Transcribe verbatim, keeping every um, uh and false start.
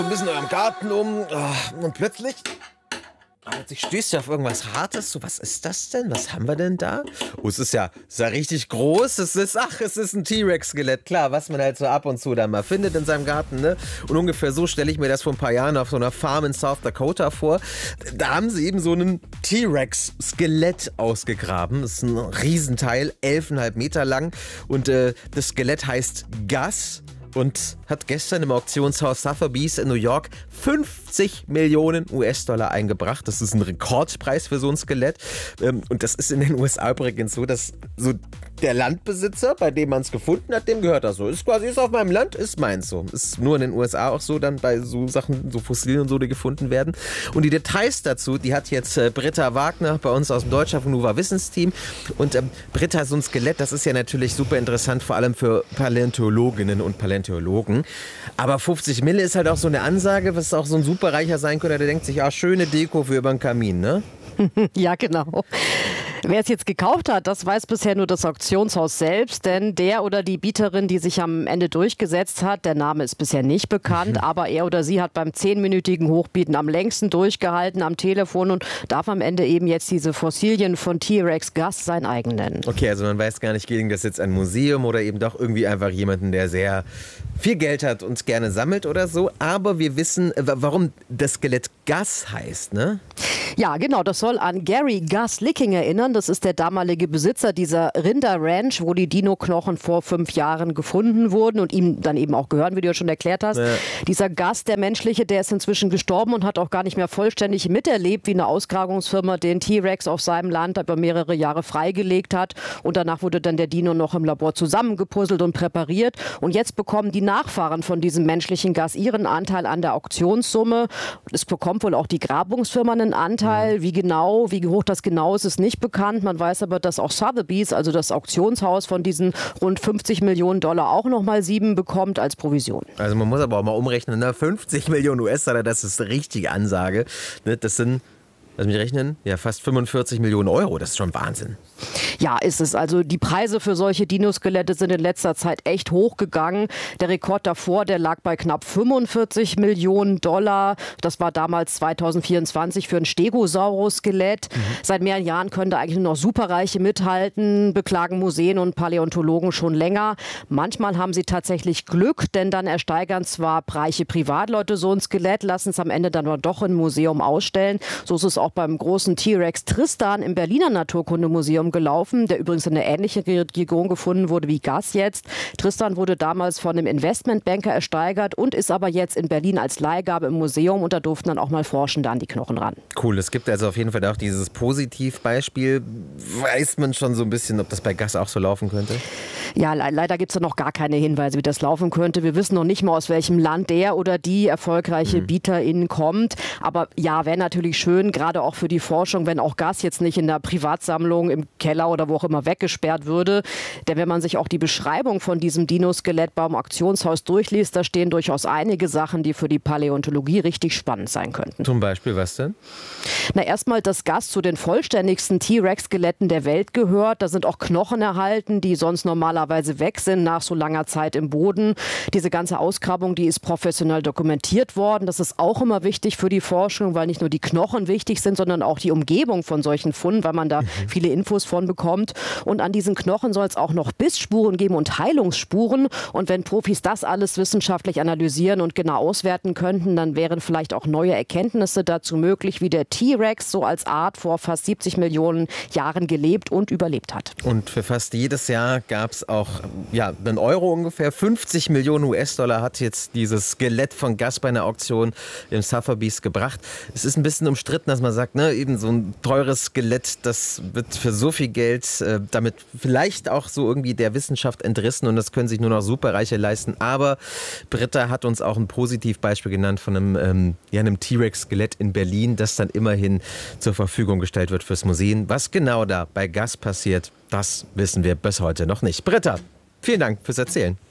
ein bisschen am Garten um und plötzlich, plötzlich stößt du auf irgendwas Hartes. So, was ist das denn? Was haben wir denn da? Oh, es ist ja, es ist ja richtig groß. Es ist, ach, es ist ein T-Rex-Skelett. Klar, was man halt so ab und zu dann mal findet in seinem Garten, ne? Und ungefähr so stelle ich mir das vor ein paar Jahren auf so einer Farm in South Dakota vor. Da haben sie eben so einen T-Rex-Skelett ausgegraben. Das ist ein Riesenteil, elfeinhalb Meter lang. Und äh, das Skelett heißt Gus. Und hat gestern im Auktionshaus Sotheby's in New York fünfzig Millionen U S-Dollar eingebracht. Das ist ein Rekordpreis für so ein Skelett. Und das ist in den U S A übrigens so, dass so der Landbesitzer, bei dem man es gefunden hat, dem gehört das so. Ist quasi, ist auf meinem Land, ist meins so. Ist nur in den U S A auch so, dann bei so Sachen, so Fossilien und so, die gefunden werden. Und die Details dazu, die hat jetzt äh, Britta Wagner bei uns aus dem Deutschland von Nuva Wissensteam. Und ähm, Britta, so ein Skelett, das ist ja natürlich super interessant, vor allem für Paläontologinnen und Paläontologen. Aber fünfzig Mille ist halt auch so eine Ansage, was auch so ein Superreicher sein könnte, der denkt sich, ah, schöne Deko für über den Kamin, ne? Ja, genau. Wer es jetzt gekauft hat, das weiß bisher nur das Auktionshaus selbst, denn der oder die Bieterin, die sich am Ende durchgesetzt hat, der Name ist bisher nicht bekannt, mhm. aber er oder sie hat beim zehnminütigen Hochbieten am längsten durchgehalten am Telefon und darf am Ende eben jetzt diese Fossilien von T-Rex Gus sein eigen nennen. Okay, also man weiß gar nicht, ging das jetzt ein Museum oder eben doch irgendwie einfach jemanden, der sehr viel Geld hat und gerne sammelt oder so, aber wir wissen, warum das Skelett Gus heißt, ne? Ja, genau, das soll an Gary Gus Licking erinnern. Das ist der damalige Besitzer dieser Rinder-Ranch, wo die Dino-Knochen vor fünf Jahren gefunden wurden und ihm dann eben auch gehören, wie du ja schon erklärt hast. Ja. Dieser Gus, der menschliche, der ist inzwischen gestorben und hat auch gar nicht mehr vollständig miterlebt, wie eine Ausgrabungsfirma den T-Rex auf seinem Land über mehrere Jahre freigelegt hat. Und danach wurde dann der Dino noch im Labor zusammengepuzzelt und präpariert. Und jetzt bekommen die Nachfahren von diesem menschlichen Gus ihren Anteil an der Auktionssumme. Es bekommt wohl auch die Grabungsfirma einen Anteil. Wie genau, wie hoch das genau ist, ist nicht bekannt. Man weiß aber, dass auch Sotheby's, also das Auktionshaus von diesen rund fünfzig Millionen Dollar auch nochmal sieben bekommt als Provision. Also man muss aber auch mal umrechnen, ne? fünfzig Millionen U S-Dollar, das ist eine richtige Ansage. Das sind, lass mich rechnen, ja fast fünfundvierzig Millionen Euro, das ist schon Wahnsinn. Ja, ist es. Also die Preise für solche Dinoskelette sind in letzter Zeit echt hochgegangen. Der Rekord davor, der lag bei knapp fünfundvierzig Millionen Dollar. Das war damals zweitausendvierundzwanzig für ein Stegosaurus-Skelett. Mhm. Seit mehreren Jahren können da eigentlich nur noch Superreiche mithalten, beklagen Museen und Paläontologen schon länger. Manchmal haben sie tatsächlich Glück, denn dann ersteigern zwar reiche Privatleute so ein Skelett, lassen es am Ende dann aber doch im Museum ausstellen. So ist es auch beim großen T-Rex Tristan im Berliner Naturkundemuseum gelaufen, der übrigens in eine ähnliche Region gefunden wurde wie Gus jetzt. Tristan wurde damals von einem Investmentbanker ersteigert und ist aber jetzt in Berlin als Leihgabe im Museum und da durften dann auch mal Forschende an die Knochen ran. Cool, es gibt also auf jeden Fall auch dieses Positivbeispiel. Weiß man schon so ein bisschen, ob das bei Gus auch so laufen könnte? Ja, le leider gibt es da noch gar keine Hinweise, wie das laufen könnte. Wir wissen noch nicht mal, aus welchem Land der oder die erfolgreiche mhm. Bieterin kommt. Aber ja, wäre natürlich schön, gerade auch für die Forschung, wenn auch Gus jetzt nicht in der Privatsammlung im Keller oder wo auch immer weggesperrt würde. Denn wenn man sich auch die Beschreibung von diesem Dinoskelett beim Auktionshaus durchliest, da stehen durchaus einige Sachen, die für die Paläontologie richtig spannend sein könnten. Zum Beispiel was denn? Na, erstmal, dass Gus zu den vollständigsten T-Rex-Skeletten der Welt gehört. Da sind auch Knochen erhalten, die sonst normalerweise weg sind nach so langer Zeit im Boden. Diese ganze Ausgrabung, die ist professionell dokumentiert worden. Das ist auch immer wichtig für die Forschung, weil nicht nur die Knochen wichtig sind, sondern auch die Umgebung von solchen Funden, weil man da mhm. viele Infos von bekommt. Und an diesen Knochen soll es auch noch Bissspuren geben und Heilungsspuren. Und wenn Profis das alles wissenschaftlich analysieren und genau auswerten könnten, dann wären vielleicht auch neue Erkenntnisse dazu möglich, wie der T-Rex so als Art vor fast siebzig Millionen Jahren gelebt und überlebt hat. Und für fast jedes Jahr gab es auch ja, einen Euro ungefähr. fünfzig Millionen U S-Dollar hat jetzt dieses Skelett von Gus bei einer Auktion im Sotheby's gebracht. Es ist ein bisschen umstritten, dass man sagt, ne, eben so ein teures Skelett, das wird für so viel Geld äh, damit vielleicht auch so irgendwie der Wissenschaft entrissen und das können sich nur noch Superreiche leisten. Aber Britta hat uns auch ein Positivbeispiel genannt von einem, ähm, ja, einem T-Rex-Skelett in Berlin, das dann immerhin zur Verfügung gestellt wird fürs Museum. Was genau da bei Gus passiert, das wissen wir bis heute noch nicht. Britta, vielen Dank fürs Erzählen.